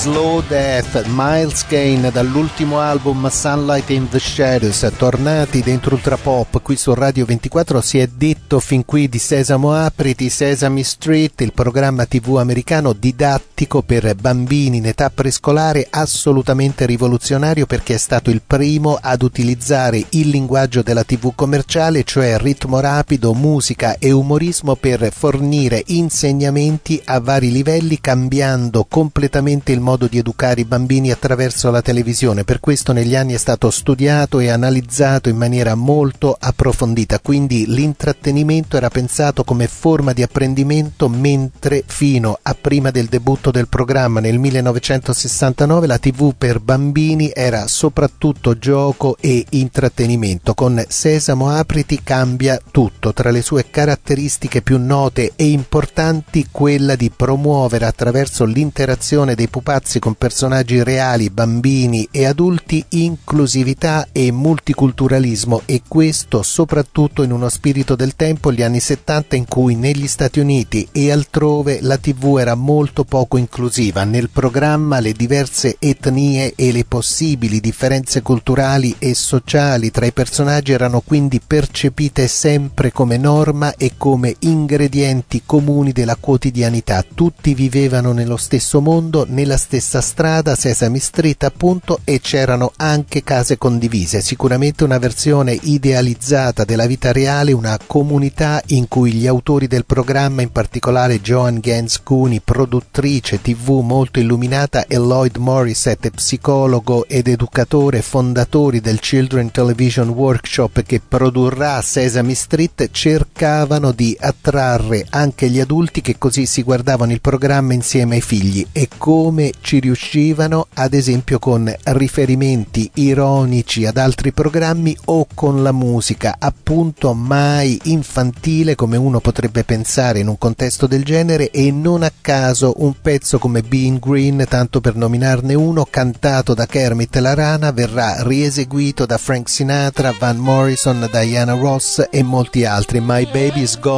Slow Death, Miles Kane dall'ultimo album Sunlight in the Shadows, tornati dentro Ultra Pop qui su Radio 24. Si è detto fin qui di Sesamo Apriti, Sesame Street, il programma TV americano didattico per bambini in età prescolare, assolutamente rivoluzionario perché è stato il primo ad utilizzare il linguaggio della TV commerciale, cioè ritmo rapido, musica e umorismo per fornire insegnamenti a vari livelli, cambiando completamente il modo di educare i bambini attraverso la televisione. Per questo negli anni è stato studiato e analizzato in maniera molto approfondita, quindi l'intrattenimento era pensato come forma di apprendimento, mentre fino a prima del debutto del programma nel 1969 la TV per bambini era soprattutto gioco e intrattenimento. Con Sesamo Apriti cambia tutto, tra le sue caratteristiche più note e importanti quella di promuovere attraverso l'interazione dei pupazzi con personaggi reali, bambini e adulti, inclusività e multiculturalismo, e questo soprattutto in uno spirito del tempo, gli anni 70, in cui negli Stati Uniti e altrove la TV era molto poco inclusiva. Nel programma le diverse etnie e le possibili differenze culturali e sociali tra i personaggi erano quindi percepite sempre come norma e come ingredienti comuni della quotidianità. Tutti vivevano nello stesso mondo, nella stessa strada, Sesame Street appunto, e c'erano anche case condivise, sicuramente una versione idealizzata della vita reale, una comunità in cui gli autori del programma, in particolare Joan Gans Cooney, produttrice TV molto illuminata, e Lloyd Morissette, psicologo ed educatore, fondatori del Children Television Workshop che produrrà Sesame Street, cercavano di attrarre anche gli adulti che così si guardavano il programma insieme ai figli. E come ci riuscivano? Ad esempio con riferimenti ironici ad altri programmi o con la musica, appunto mai infantile come uno potrebbe pensare in un contesto del genere, e non a caso un pezzo come Being Green, tanto per nominarne uno, cantato da Kermit la rana, verrà rieseguito da Frank Sinatra, Van Morrison, Diana Ross e molti altri. My Baby's Gone